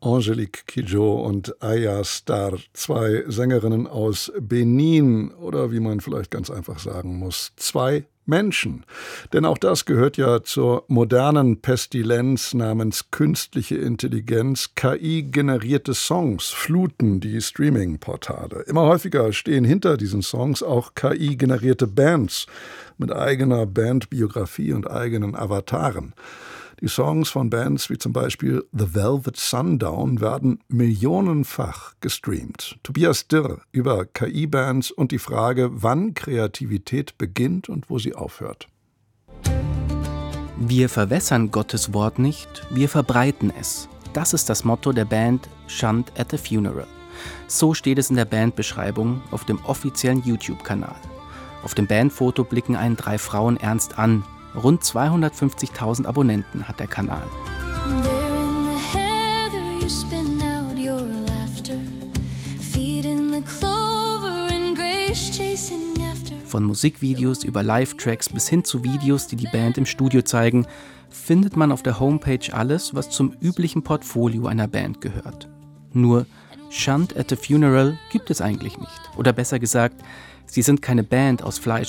Angelique Kidjo und Aya Star, zwei Sängerinnen aus Benin oder wie man vielleicht ganz einfach sagen muss, zwei Menschen. Denn auch das gehört ja zur modernen Pestilenz namens künstliche Intelligenz. KI-generierte Songs fluten die Streaming-Portale. Immer häufiger stehen hinter diesen Songs auch KI-generierte Bands mit eigener Bandbiografie und eigenen Avataren. Die Songs von Bands wie zum Beispiel The Velvet Sundown werden millionenfach gestreamt. Tobias Dirr über KI-Bands und die Frage, wann Kreativität beginnt und wo sie aufhört. Wir verwässern Gottes Wort nicht, wir verbreiten es. Das ist das Motto der Band Shunt at the Funeral. So steht es in der Bandbeschreibung auf dem offiziellen YouTube-Kanal. Auf dem Bandfoto blicken einen 3 Frauen ernst an. Rund 250.000 Abonnenten hat der Kanal. Von Musikvideos über Live-Tracks bis hin zu Videos, die die Band im Studio zeigen, findet man auf der Homepage alles, was zum üblichen Portfolio einer Band gehört. Nur Shunt at the Funeral gibt es eigentlich nicht. Oder besser gesagt, sie sind keine Band aus Fleisch